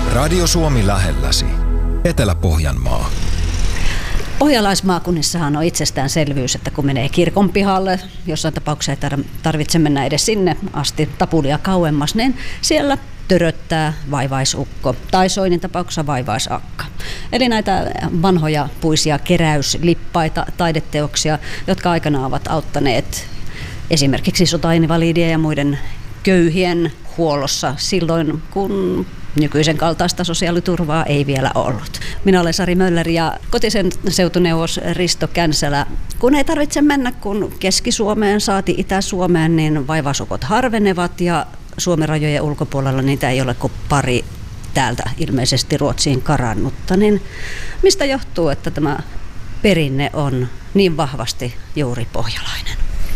Radio Suomi lähelläsi. Etelä-Pohjanmaa. Pohjalaismaakunnissahan on itsestäänselvyys, että kun menee kirkon pihalle, jossain tapauksessa ei tarvitse mennä edes sinne asti tapulia kauemmas, niin siellä töröttää vaivaisukko tai Soinin tapauksessa vaivaisakka. Eli näitä vanhoja puisia keräyslippaita, taideteoksia, jotka aikanaan ovat auttaneet esimerkiksi sotainvalidien ja muiden köyhien huollossa silloin, kun nykyisen kaltaista sosiaaliturvaa ei vielä ollut. Minä olen Sari Möller ja kotisen seutuneuvos Risto Känsälä. Kun ei tarvitse mennä kun Keski-Suomeen saati Itä-Suomeen, niin vaivaisukot harvenevat ja Suomen rajojen ulkopuolella niitä ei ole kuin pari täältä ilmeisesti Ruotsiin karannutta. Niin mistä johtuu, että tämä perinne on niin vahvasti juuri pohjalainen?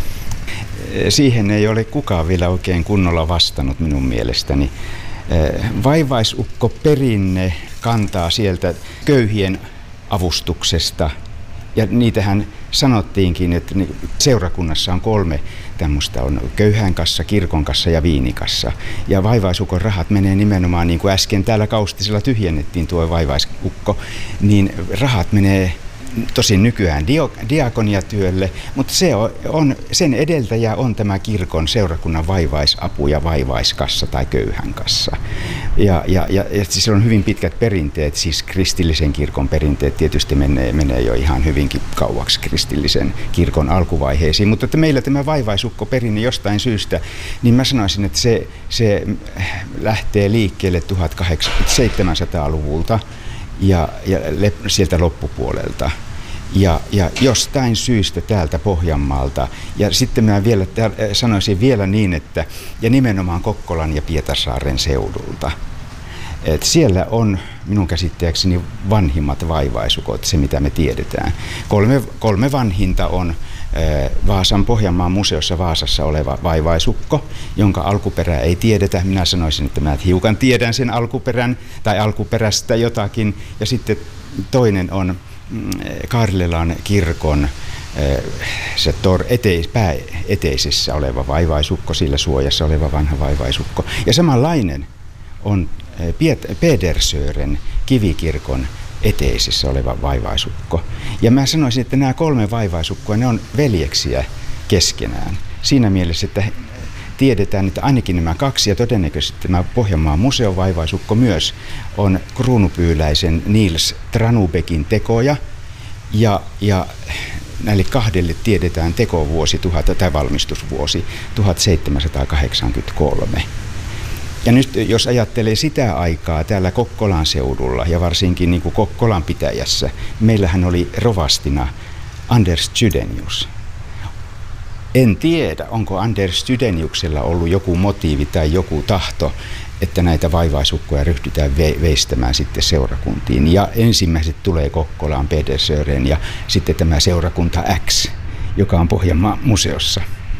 Siihen ei ole kukaan vielä oikein kunnolla vastannut minun mielestäni. Vaivaisukko perinne kantaa sieltä köyhien avustuksesta ja niitähän sanottiinkin, että seurakunnassa on 3 tämmöistä, on köyhän kassa, kirkon kassa ja viinikassa. Ja vaivaisukon rahat menee nimenomaan, niin kuin äsken täällä Kaustisella tyhjennettiin tuo vaivaisukko, niin rahat menee tosin nykyään diakoniatyölle, mutta sen edeltäjä on tämä kirkon seurakunnan vaivaisapu ja vaivaiskassa tai köyhän kassa. Ja siis on hyvin pitkät perinteet, siis kristillisen kirkon perinteet tietysti menee jo ihan hyvinkin kauaksi kristillisen kirkon alkuvaiheisiin, mutta että meillä tämä vaivaisukkoperinne jostain syystä, niin mä sanoisin, että se lähtee liikkeelle 1700-luvulta. Ja sieltä loppupuolelta. Ja jostain syystä täältä Pohjanmaalta. Ja sitten mä vielä sanoisin vielä niin, että ja nimenomaan Kokkolan ja Pietarsaaren seudulta. Et siellä on minun käsittääkseni vanhimmat vaivaisukot, se mitä me tiedetään. 3 vanhinta on Vaasan Pohjanmaan museossa Vaasassa oleva vaivaisukko, jonka alkuperää ei tiedetä. Minä sanoisin, että mä hiukan tiedän sen alkuperän tai alkuperästä jotakin. Ja sitten toinen on Kaarilelan kirkon se pääeteisessä oleva vaivaisukko, sillä suojassa oleva vanha vaivaisukko. Ja samanlainen on Pedersören kivikirkon eteisessä oleva vaivaisukko. Ja mä sanoisin, että nämä 3 vaivaisukkoa, ne on veljeksiä keskenään. Siinä mielessä, että tiedetään, että ainakin nämä 2 ja todennäköisesti tämä Pohjanmaan museon vaivaisukko myös on kruunupyyläisen Niels Tranubekin tekoja. Ja näille 2 tiedetään tekovuosi tai valmistusvuosi 1783. Ja nyt jos ajattelee sitä aikaa täällä Kokkolan seudulla ja varsinkin niin kuin Kokkolan pitäjässä, meillähän oli rovastina Anders Chydenius. En tiedä, onko Anders Chydeniuksella ollut joku motiivi tai joku tahto, että näitä vaivaisukkoja ryhdytään veistämään sitten seurakuntiin. Ja ensimmäiset tulee Kokkolaan Pedersören ja sitten tämä seurakunta X, joka on Pohjanmaan museossa.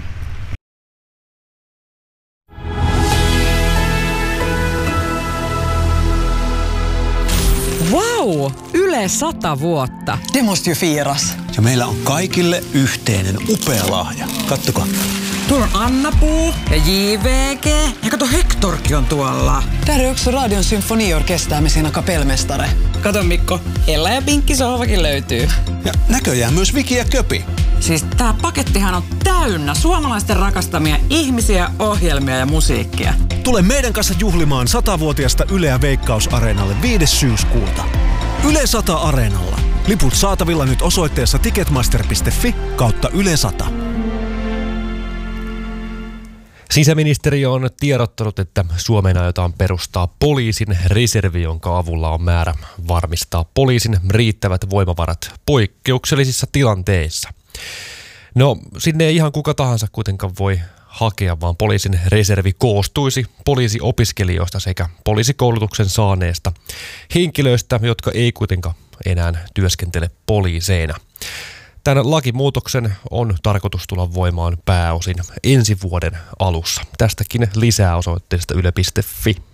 Wow! Yle 100 vuotta. Det måste ju firas. Ja meillä on kaikille yhteinen upea lahja. Kattokaa. Tuolla on Anna-Puu ja JVG. Ja kato, Hektorkin on tuolla. Där är också Radion symfoniorkester med sina kapellmästare. Kato Mikko, Ella ja Pinkki sohvakin löytyy. Ja näköjään myös Viki ja Köpi. Siis tää pakettihan on täynnä suomalaisten rakastamia ihmisiä, ohjelmia ja musiikkia. Tule meidän kanssa juhlimaan 100-vuotiasta Yle ja Veikkaus-areenalle 5. syyskuuta. Yle 100 Areenalla. Liput saatavilla nyt osoitteessa ticketmaster.fi/Yle 100. Sisäministeriö on tiedottanut, että Suomeen aiotaan perustaa poliisin reservi, jonka avulla on määrä varmistaa poliisin riittävät voimavarat poikkeuksellisissa tilanteissa. No, sinne ei ihan kuka tahansa kuitenkaan voi hakea, vaan poliisin reservi koostuisi poliisiopiskelijoista sekä poliisikoulutuksen saaneista henkilöistä, jotka ei kuitenkaan enää työskentele poliiseina. Tämän lakimuutoksen on tarkoitus tulla voimaan pääosin ensi vuoden alussa. Tästäkin lisää osoitteesta yle.fi.